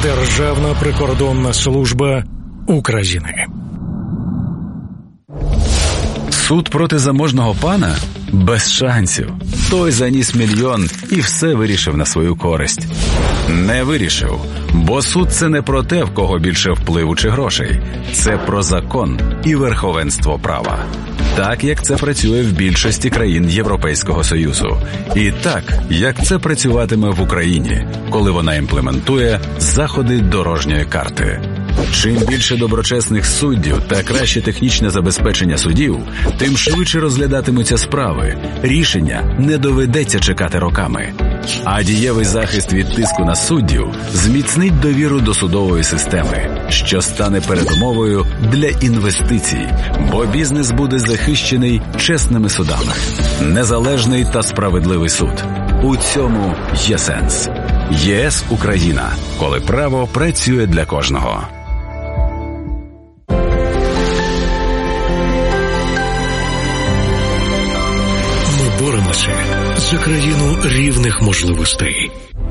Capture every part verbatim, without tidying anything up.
Державна прикордонна служба України. Суд проти заможного пана? Без шансів. Той заніс мільйон і все вирішив на свою користь. Не вирішив, бо суд – це не про те, в кого більше впливу чи грошей. Це про закон і верховенство права. Так, як це працює в більшості країн Європейського Союзу. І так, як це працюватиме в Україні, коли вона імплементує заходи дорожньої карти. Чим більше доброчесних суддів та краще технічне забезпечення судів, тим швидше розглядатимуться справи. Рішення не доведеться чекати роками. А дієвий захист від тиску на суддів зміцнить довіру до судової системи, що стане передумовою для інвестицій, бо бізнес буде захищений чесними судами. Незалежний та справедливий суд. У цьому є сенс. ЄС Україна. Коли право працює для кожного. Ми боремося за країну рівних можливостей.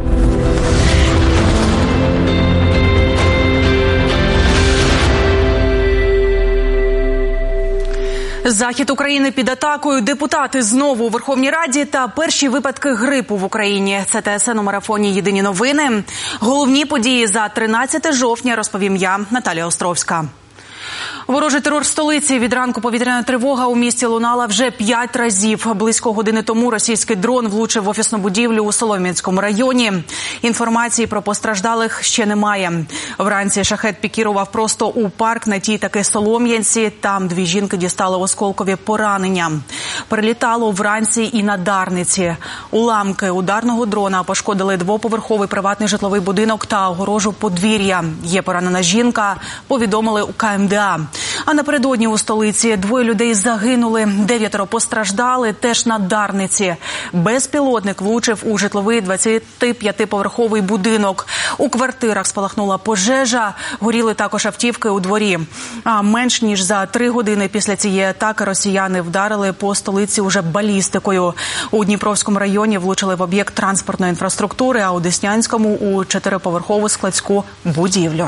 Захід України під атакою, депутати знову у Верховній Раді та перші випадки грипу в Україні. Це ТСН у марафоні «Єдині новини». Головні події за тринадцяте жовтня розповім я, Наталія Островська. Ворожий терор в столиці. Від ранку повітряна тривога у місті лунала вже п'ять разів. Близько години тому російський дрон влучив в офісну будівлю у Солом'янському районі. Інформації про постраждалих ще немає. Вранці шахед пікірував просто у парк на тій таки Солом'янці. Там дві жінки дістали осколкові поранення. Прилітало вранці і на Дарниці. Уламки ударного дрона пошкодили двоповерховий приватний житловий будинок та огорожу подвір'я. Є поранена жінка, повідомили у ка ем де а. А напередодні у столиці двоє людей загинули, дев'ятеро постраждали теж на Дарниці. Безпілотник влучив у житловий двадцятип'ятиповерховий будинок. У квартирах спалахнула пожежа, горіли також автівки у дворі. А менш ніж за три години після цієї атаки росіяни вдарили по столиці уже балістикою. У Дніпровському районі влучили в об'єкт транспортної інфраструктури, а у Деснянському – у чотириповерхову складську будівлю.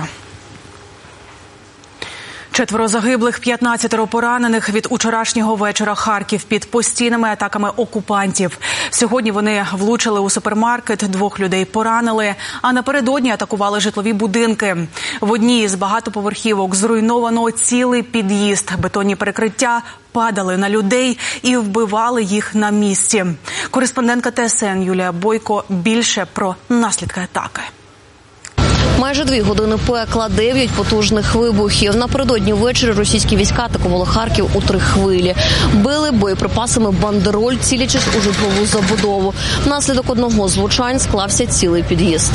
Четверо загиблих, п'ятнадцятеро поранених від учорашнього вечора. Харків під постійними атаками окупантів. Сьогодні вони влучили у супермаркет, двох людей поранили, а напередодні атакували житлові будинки. В одній з багатоповерхівок зруйновано цілий під'їзд. Бетонні перекриття падали на людей і вбивали їх на місці. Кореспондентка ТСН Юлія Бойко більше про наслідки атаки. Майже дві години пекла, дев'ять потужних вибухів. Напередодні ввечері російські війська атакували Харків у три хвилі. Били боєприпасами бандероль, цілячись у житлову забудову. Внаслідок одного з влучань склався цілий під'їзд.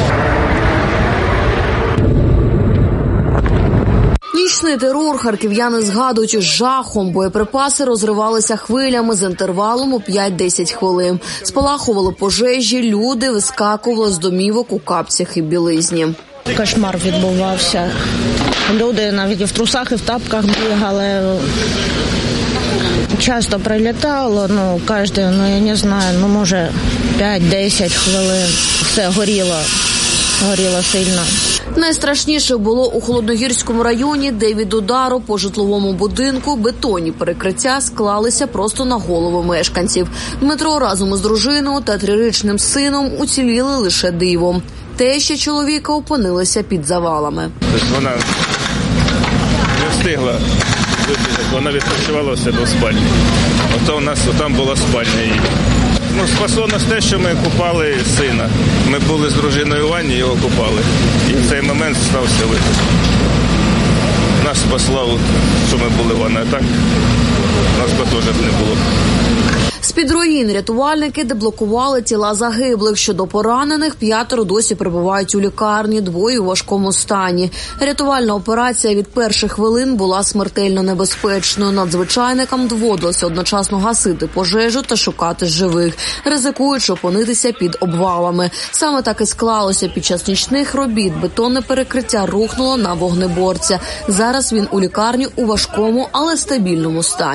Нічний терор харків'яни згадують із жахом. Боєприпаси розривалися хвилями з інтервалом у п'ять-десять хвилин. Спалахували пожежі, люди вискакували з домівок у капцях і білизні. Кошмар відбувався. Люди навіть і в трусах, і в тапках бігали. Часто прилітало, ну, кожен, ну, я не знаю, ну, може, п'ять-десять хвилин. Все горіло, горіло сильно. Найстрашніше було у Холодногірському районі, де від удару по житловому будинку бетонні перекриття склалися просто на голови мешканців. Дмитро разом із дружиною та трирічним сином уціліли лише дивом. Теща чоловіка опинилася під завалами. Вона не встигла вибігти, вона відпочивала у себе в спальні. Ото у нас там була спальня її. Ну, спасло нас те, що ми купали сина. Ми були з дружиною в ванні, його купали. І в цей момент стався вибух. Нас спасло, що ми були в ванні, а так нас би теж не було. З-під руїн рятувальники деблокували тіла загиблих. Щодо поранених, п'ятеро досі перебувають у лікарні, двоє у важкому стані. Рятувальна операція від перших хвилин була смертельно небезпечною. Надзвичайникам доводилося одночасно гасити пожежу та шукати живих, ризикуючи опинитися під обвалами. Саме так і склалося. Під час нічних робіт бетонне перекриття рухнуло на вогнеборця. Зараз він у лікарні у важкому, але стабільному стані.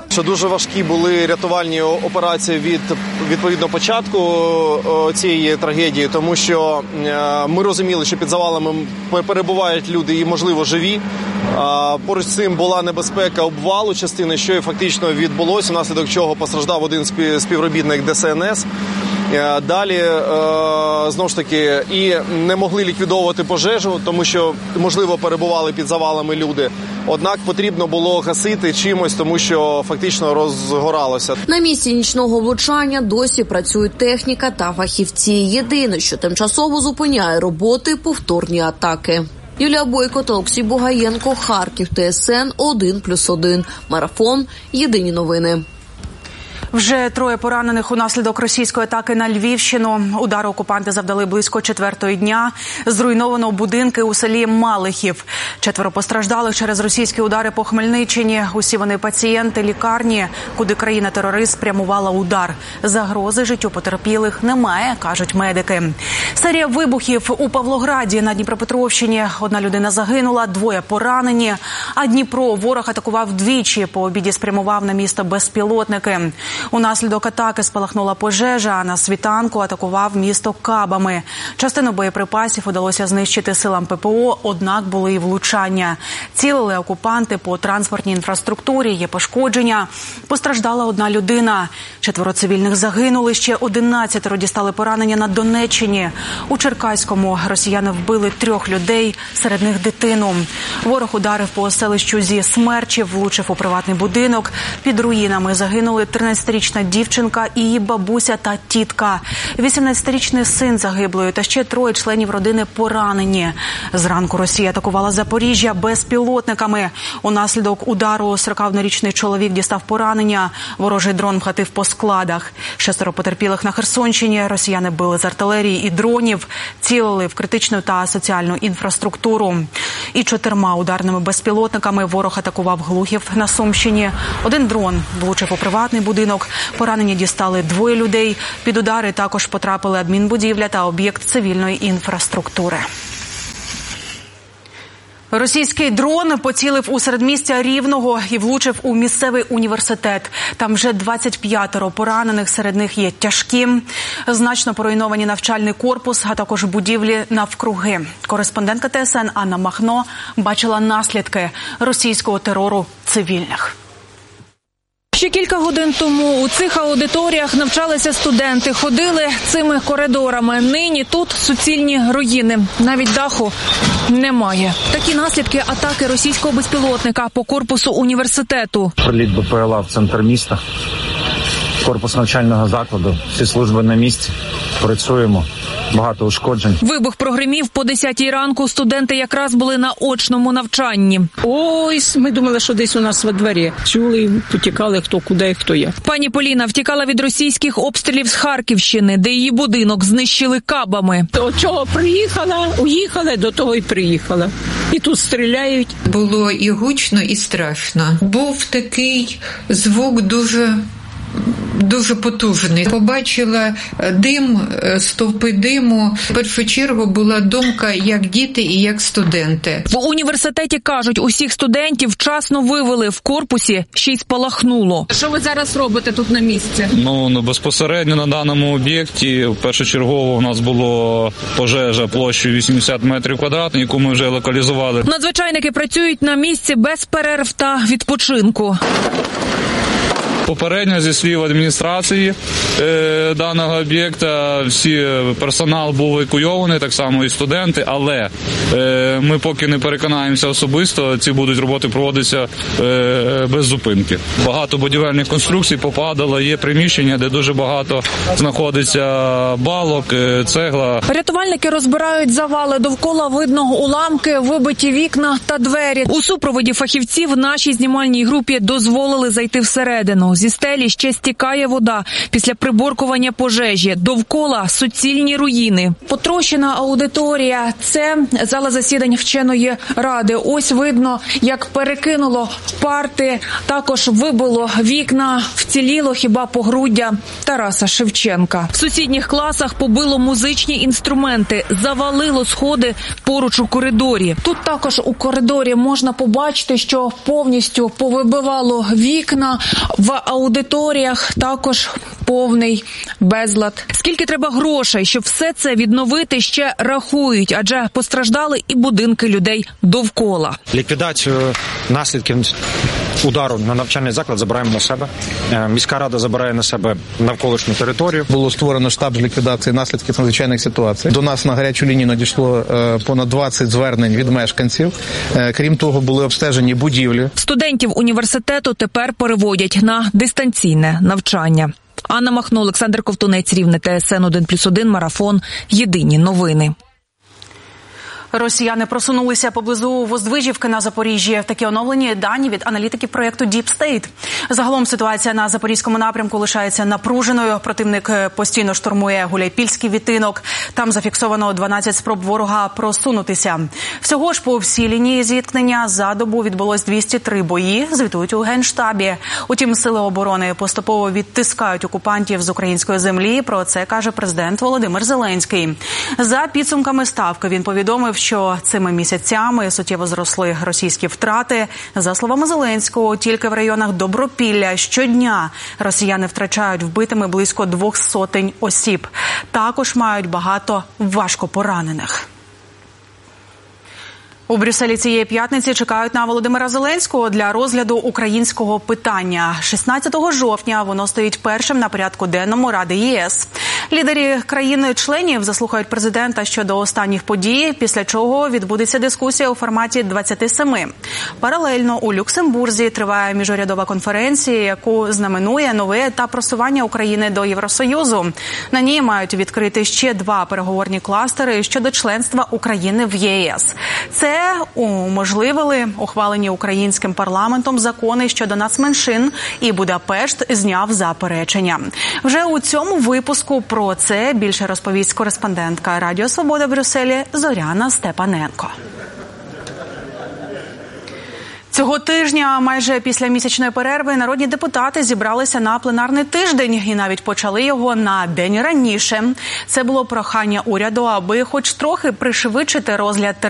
Що дуже важкі були рятувальні операції від, відповідно, початку цієї трагедії, тому що ми розуміли, що під завалами перебувають люди і, можливо, живі. Поруч з цим була небезпека обвалу частини, що і фактично відбулося, внаслідок чого постраждав один співробітник Де Ес Ен Ес. Далі, знову ж таки, і не могли ліквідовувати пожежу, тому що, можливо, перебували під завалами люди. Однак потрібно було гасити чимось, тому що фактично розгоралося. На місці нічного влучання досі працюють техніка та фахівці. Єдине, що тимчасово зупиняє роботи – повторні атаки. Юлія Бойко та Олексій Бугаєнко, Харків, Те Ес Ен один плюс один. Марафон. Єдині новини. Вже троє поранених унаслідок російської атаки на Львівщину. Удар окупанти завдали близько четвертої дня. Зруйновано будинки у селі Малихів. Четверо постраждалих через російські удари по Хмельниччині. Усі вони пацієнти лікарні, куди країна-терорист спрямувала удар. Загрози життю потерпілих немає, кажуть медики. Серія вибухів у Павлограді на Дніпропетровщині. Одна людина загинула, двоє поранені. А Дніпро ворог атакував двічі. По обіді спрямував на місто безпілотники. Унаслідок атаки спалахнула пожежа, а на світанку атакував місто кабами. Частину боєприпасів удалося знищити силам Пе Пе О, однак були і влучання. Цілили окупанти по транспортній інфраструктурі, є пошкодження. Постраждала одна людина. Четверо цивільних загинули, ще одинадцятеро дістали поранення на Донеччині. У Черкаському росіяни вбили трьох людей, серед них дитину. Ворог ударив по селищу зі Смерчів, влучив у приватний будинок. Під руїнами загинули тринадцятирічна дівчинка і її бабуся та тітка. вісімнадцятирічний син загиблої та ще троє членів родини поранені. Зранку Росія атакувала Запоріжжя безпілотниками. Унаслідок удару сорокаоднорічний чоловік дістав поранення. Ворожий дрон вхатив по складах. Шестеро потерпілих на Херсонщині. Росіяни били з артилерії і дронів. Цілили в критичну та соціальну інфраструктуру. І чотирма ударними безпілотниками ворог атакував Глухів на Сумщині. Один дрон влучив у приватний будинок. Поранені дістали двоє людей. Під удари також потрапили адмінбудівля та об'єкт цивільної інфраструктури. Російський дрон поцілив у середмістя Рівного і влучив у місцевий університет. Там вже двадцять п'ятеро поранених, серед них є тяжкі. Значно поруйновані навчальний корпус, а також будівлі навкруги. Кореспондентка Те Ес Ен Анна Махно бачила наслідки російського терору цивільних. Ще кілька годин тому у цих аудиторіях навчалися студенти, ходили цими коридорами. Нині тут суцільні руїни. Навіть даху немає. Такі наслідки атаки російського безпілотника по корпусу університету. Приліт Бе Пе Ел А в центр міста, корпус навчального закладу, всі служби на місці, працюємо. Багато ушкоджень. Вибух прогримів по десятій ранку. Студенти якраз були на очному навчанні. Ось, ми думали, що десь у нас во дворі. Чули, потікали хто куди і хто як. Пані Поліна втікала від російських обстрілів з Харківщини, де її будинок знищили кабами. До чого приїхала, уїхала, до того і приїхала. І тут стріляють. Було і гучно, і страшно. Був такий звук дуже... дуже потужний. Побачила дим, стовпи диму. В першу чергу була думка, як діти і як студенти. В університеті кажуть, усіх студентів вчасно вивели, в корпусі ще й спалахнуло. Що ви зараз робите тут на місці? Ну, ну безпосередньо на даному об'єкті першочергово у нас було пожежа площею вісімдесят метрів квадратних, яку ми вже локалізували. Надзвичайники працюють на місці без перерв та відпочинку. Попередньо, зі слів адміністрації е, даного об'єкта, всі персонал був евакуйований, так само і студенти, але е, ми поки не переконаємося особисто, ці будуть роботи проводитися е, без зупинки. Багато будівельних конструкцій попадало, є приміщення, де дуже багато знаходиться балок, е, цегла. Рятувальники розбирають завали, довкола видно уламки, вибиті вікна та двері. У супроводі фахівців нашій знімальній групі дозволили зайти всередину. Зі стелі ще стікає вода після приборкування пожежі. Довкола суцільні руїни. Потрощена аудиторія – це зала засідань вченої ради. Ось видно, як перекинуло парти, також вибило вікна, вціліло хіба погруддя Тараса Шевченка. В сусідніх класах побило музичні інструменти, завалило сходи поруч у коридорі. Тут також у коридорі можна побачити, що повністю повибивало вікна. В аудиторіях також повний безлад. Скільки треба грошей, щоб все це відновити, ще рахують, адже постраждали і будинки людей довкола. Ліквідацію наслідків удару на навчальний заклад забираємо на себе. Міська рада забирає на себе навколишню територію. Було створено штаб з ліквідації наслідків надзвичайних ситуацій. До нас на гарячу лінію надійшло понад двадцять звернень від мешканців. Крім того, були обстежені будівлі. Студентів університету тепер переводять на дистанційне навчання. Анна Махно, Олександр Ковтунець, Рівне, Т С Н один плюс один, Марафон. Єдині новини. Росіяни просунулися поблизу Воздвижівки на Запоріжжі. Такі оновлені дані від аналітиків проєкту Deep State. Загалом ситуація на Запорізькому напрямку лишається напруженою. Противник постійно штурмує Гуляйпільський відтинок. Там зафіксовано дванадцять спроб ворога просунутися. Всього ж по всій лінії зіткнення за добу відбулось двісті три бої, звітують у Генштабі. Утім, сили оборони поступово відтискають окупантів з української землі. Про це каже президент Володимир Зеленський. За підсумками ставки він повідомив, що цими місяцями суттєво зросли російські втрати. За словами Зеленського, тільки в районах Добропілля щодня росіяни втрачають вбитими близько двох сотень осіб. Також мають багато важкопоранених. У Брюсселі цієї п'ятниці чекають на Володимира Зеленського для розгляду українського питання. шістнадцятого жовтня воно стоїть першим на порядку денному Ради ЄС. Лідери країн-членів заслухають президента щодо останніх подій, після чого відбудеться дискусія у форматі двадцяти семи. Паралельно у Люксембурзі триває міжурядова конференція, яку знаменує новий етап просування України до Євросоюзу. На ній мають відкрити ще два переговорні кластери щодо членства України в ЄС. Це уможливили ухвалені українським парламентом закони щодо нацменшин, і Будапешт зняв заперечення. Вже у цьому випуску про це більше розповість кореспондентка Радіо Свобода в Брюсселі Зоряна Степаненко. Цього тижня, майже після місячної перерви, народні депутати зібралися на пленарний тиждень і навіть почали його на день раніше. Це було прохання уряду, аби хоч трохи пришвидшити розгляд